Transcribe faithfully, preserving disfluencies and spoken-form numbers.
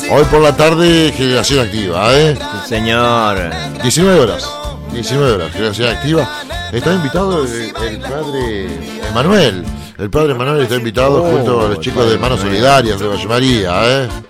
Hoy por la tarde, Generación Activa, ¿eh? Sí, señor. diecinueve horas. diecinueve horas, Generación Activa. Está invitado el, el padre Emanuel. El padre Emanuel está invitado Oh, junto a los chicos de Manos Solidarias de Valle María, ¿eh?